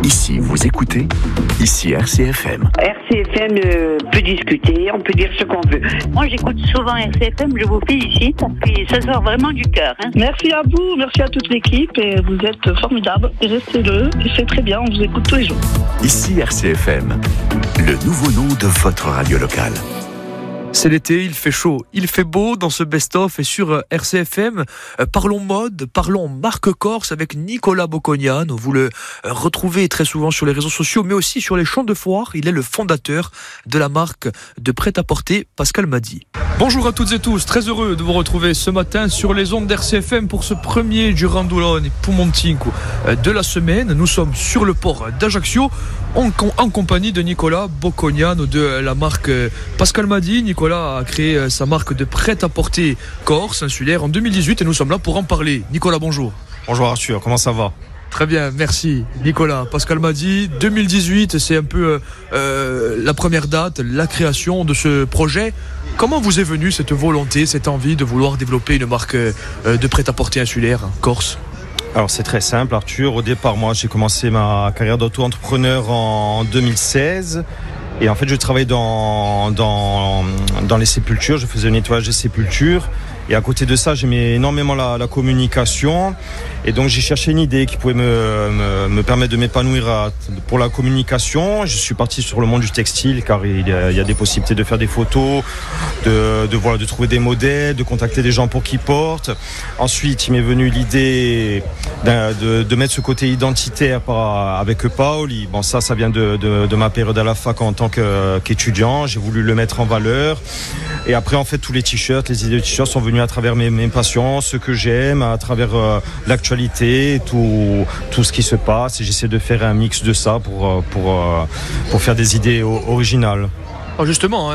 Ici, vous écoutez, ici RCFM. RCFM peut discuter, on peut dire ce qu'on veut. Moi, j'écoute souvent RCFM, je vous félicite. Puis ça sort vraiment du cœur. Merci à vous, merci à toute l'équipe. Et vous êtes formidables. Et restez-le, et c'est très bien, on vous écoute tous les jours. Ici RCFM, le nouveau nom de votre radio locale. C'est l'été, il fait chaud, il fait beau dans ce best-of et sur RCFM. Parlons mode, parlons marque corse avec Nicolas Bocognano. Vous le retrouvez très souvent sur les réseaux sociaux, mais aussi sur les champs de foire. Il est le fondateur de la marque de prêt-à-porter Pascal Madi. Bonjour à toutes et tous, très heureux de vous retrouver ce matin sur les ondes d'RCFM pour ce premier Durandolone Pumontinco de la semaine. Nous sommes sur le port d'Ajaccio en compagnie de Nicolas Bocognano de la marque Pascal Madi. Nicolas a créé sa marque de prêt-à-porter corse insulaire en 2018 et nous sommes là pour en parler. Nicolas, bonjour. Bonjour Arthur, comment ça va ? Très bien, merci Nicolas. Pascal Madi, 2018, c'est un peu la première date, la création de ce projet. Comment vous est venue cette volonté, cette envie de vouloir développer une marque de prêt-à-porter insulaire corse ? Alors c'est très simple Arthur, au départ moi j'ai commencé ma carrière d'auto-entrepreneur en 2016 et en fait je travaillais dans les sépultures, je faisais le nettoyage des sépultures et à côté de ça j'aimais énormément la communication et donc j'ai cherché une idée qui pouvait me permettre de m'épanouir pour la communication. Je suis parti sur le monde du textile car il y a des possibilités de faire des photos, de trouver des modèles, de contacter des gens pour qu'ils portent. Ensuite il m'est venu l'idée de mettre ce côté identitaire avec Paoli. Bon ça vient de ma période à la fac en tant qu'étudiant. J'ai voulu le mettre en valeur et après en fait tous les t-shirts, les idées de t-shirts sont venues à travers mes passions, ce que j'aime, à travers l'actualité, tout ce qui se passe et j'essaie de faire un mix de ça pour faire des idées originales. Alors justement,